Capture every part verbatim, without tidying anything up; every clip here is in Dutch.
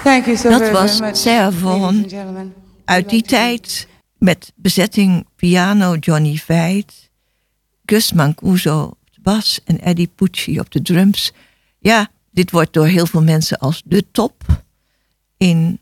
Thank you so Dat very, was very much, Sarah Vaughan ladies and gentlemen. uit die tijd met bezetting piano Johnny Veit, Gus Mancuso op de bas en Eddie Pucci op de drums. Ja, dit wordt door heel veel mensen als de top in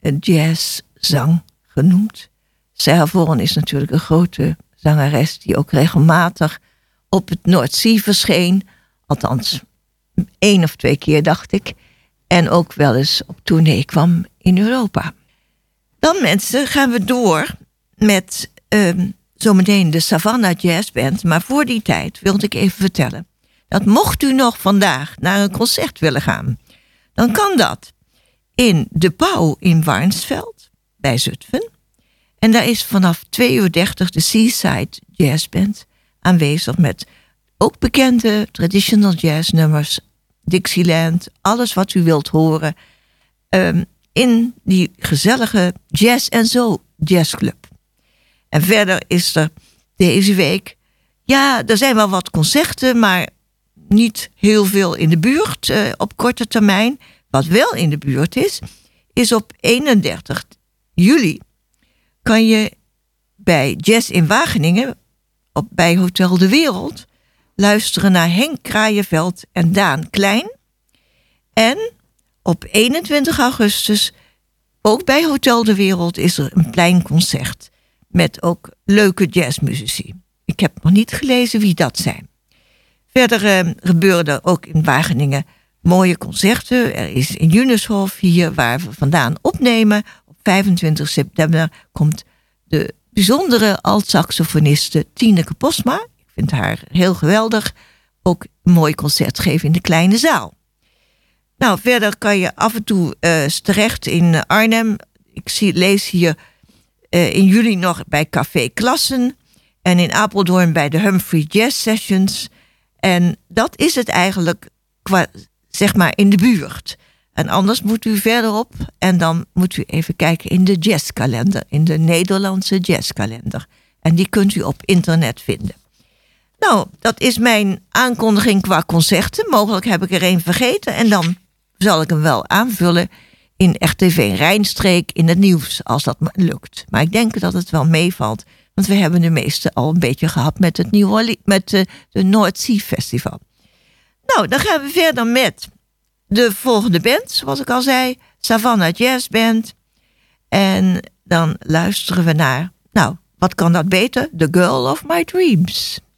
jazzzang genoemd. Sarah Vaughan is natuurlijk een grote zangeres die ook regelmatig op het Noordzee verscheen. Althans, één of twee keer dacht ik. En ook wel eens op tournee kwam in Europa. Dan mensen gaan we door met um, zometeen de Savannah Jazz Band. Maar voor die tijd wilde ik even vertellen dat mocht u nog vandaag naar een concert willen gaan, dan kan dat in De Pauw in Warnsveld bij Zutphen. En daar is vanaf twee uur dertig de Seaside Jazz Band aanwezig met ook bekende traditional jazz nummers, Dixieland, alles wat u wilt horen um, in die gezellige Jazz en Zo jazzclub. En verder is er deze week, ja, er zijn wel wat concerten, maar niet heel veel in de buurt uh, op korte termijn. Wat wel in de buurt is, is op eenendertig juli kan je bij Jazz in Wageningen, op, bij Hotel de Wereld, luisteren naar Henk Kraaienveld en Daan Klein. En op eenentwintig augustus, ook bij Hotel de Wereld, is er een plein concert met ook leuke jazzmuzici. Ik heb nog niet gelezen wie dat zijn. Verder uh, gebeuren er ook in Wageningen mooie concerten. Er is in Junushof hier, waar we vandaan opnemen, op vijfentwintig september komt de bijzondere alt-saxofoniste Tineke Posma. Ik vind haar heel geweldig. Ook een mooi concert geven in de kleine zaal. Nou, verder kan je af en toe uh, terecht in Arnhem. Ik zie, lees hier uh, in juli nog bij Café Klassen. En in Apeldoorn bij de Humphrey Jazz Sessions. En dat is het eigenlijk qua, zeg maar, in de buurt. En anders moet u verderop. En dan moet u even kijken in de jazzkalender. In de Nederlandse jazzkalender. En die kunt u op internet vinden. Nou, dat is mijn aankondiging qua concerten. Mogelijk heb ik er één vergeten. En dan zal ik hem wel aanvullen in R T V Rijnstreek in het nieuws. Als dat me lukt. Maar ik denk dat het wel meevalt. Want we hebben de meeste al een beetje gehad met het New Orleans, met de, de Noordzee Festival. Nou, dan gaan we verder met de volgende band, zoals ik al zei. Savannah Jazz Band. En dan luisteren we naar, nou, wat kan dat beter? The Girl of My Dreams.